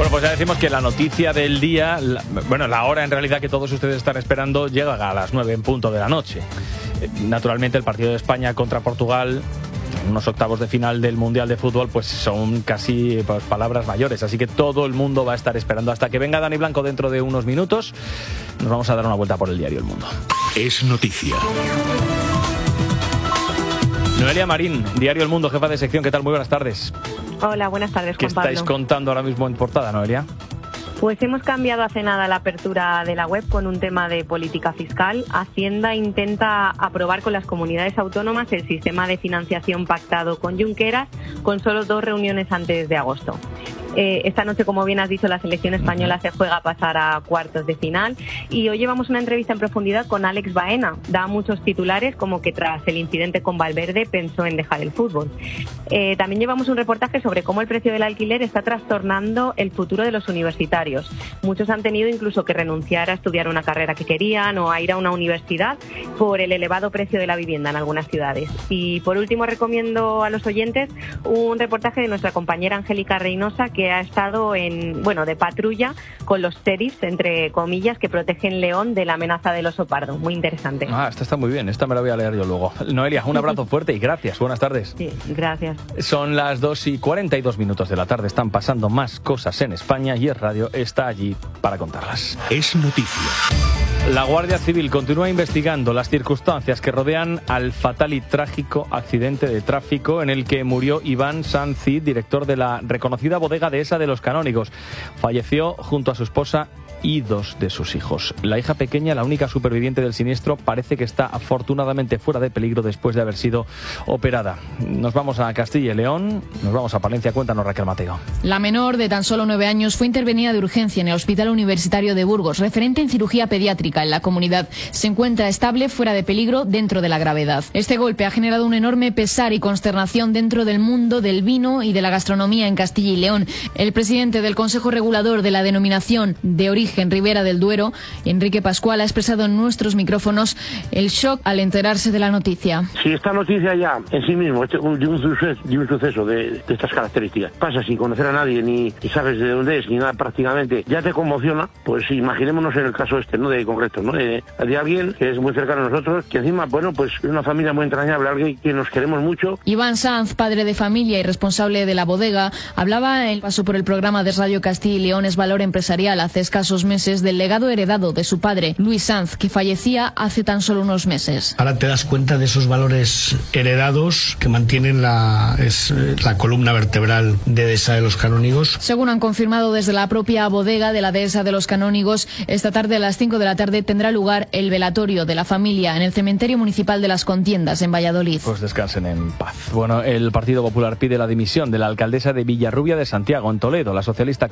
Bueno, pues ya decimos que la noticia del día, la hora en realidad que todos ustedes están esperando, llega a las 9 en punto de la noche. Naturalmente el partido de España contra Portugal, unos octavos de final del Mundial de Fútbol, pues son casi palabras mayores, así que todo el mundo va a estar esperando hasta que venga Dani Blanco dentro de unos minutos. Nos vamos a dar una vuelta por el diario El Mundo. Es noticia. Noelia Marín, Diario El Mundo, jefa de sección, ¿qué tal? Muy buenas tardes. Hola, buenas tardes, Juan Pablo. ¿Qué estáis contando ahora mismo en portada, Noelia? Pues hemos cambiado hace nada la apertura de la web con un tema de política fiscal. Hacienda intenta aprobar con las comunidades autónomas el sistema de financiación pactado con Junqueras, con solo 2 reuniones antes de agosto. Esta noche, como bien has dicho, la selección española se juega a pasar a cuartos de final y hoy llevamos una entrevista en profundidad con Alex Baena. Da muchos titulares como que tras el incidente con Valverde pensó en dejar el fútbol. También llevamos un reportaje sobre cómo el precio del alquiler está trastornando el futuro de los universitarios. Muchos han tenido incluso que renunciar a estudiar una carrera que querían o a ir a una universidad por el elevado precio de la vivienda en algunas ciudades. Y por último recomiendo a los oyentes un reportaje de nuestra compañera Angélica Reynosa, que ha estado de patrulla con los TEDx, entre comillas, que protegen León de la amenaza del oso pardo. Muy interesante. Esta está muy bien, esta me la voy a leer yo luego. Noelia, un abrazo fuerte y gracias. Buenas tardes. Sí, gracias. Son las 2:42 de la tarde, están pasando más cosas en España y Es Radio está allí para contarlas. Es noticia. La Guardia Civil continúa investigando las circunstancias que rodean al fatal y trágico accidente de tráfico en el que murió Iván Sanz Cid, director de la reconocida bodega dehesa de Los Canónigos. Falleció junto a su esposa y 2 de sus hijos. La hija pequeña, la única superviviente del siniestro, parece que está afortunadamente fuera de peligro después de haber sido operada. Nos vamos a Castilla y León, nos vamos a Palencia. Cuéntanos, Raquel Mateo. La menor, de tan solo 9 años, fue intervenida de urgencia en el Hospital Universitario de Burgos, referente en cirugía pediátrica en la comunidad. Se encuentra estable, fuera de peligro, dentro de la gravedad. Este golpe ha generado un enorme pesar y consternación dentro del mundo del vino y de la gastronomía en Castilla y León. El presidente del Consejo Regulador de la denominación de origen Ribera del Duero, Enrique Pascual, ha expresado en nuestros micrófonos el shock al enterarse de la noticia. Si esta noticia ya en sí mismo de un suceso de estas características pasa sin conocer a nadie ni sabes de dónde es ni nada prácticamente, ya te conmociona, pues imaginémonos en el caso de concreto, ¿no? De alguien que es muy cercano a nosotros, que encima, pues es una familia muy entrañable, alguien que nos queremos mucho. Iván Sanz, padre de familia y responsable de la bodega, hablaba en paso por el programa de Radio Castilla y León Es Valor Empresarial hace escasos meses del legado heredado de su padre, Luis Sanz, que fallecía hace tan solo unos meses. Ahora te das cuenta de esos valores heredados que mantienen la columna vertebral de Dehesa de Los Canónigos. Según han confirmado desde la propia bodega de la Dehesa de Los Canónigos, esta tarde a las 5 de la tarde tendrá lugar el velatorio de la familia en el Cementerio Municipal de Las Contiendas, en Valladolid. Pues descansen en paz. Bueno, el Partido Popular pide la dimisión de la alcaldesa de Villarrubia de Santiago, en Toledo. La socialista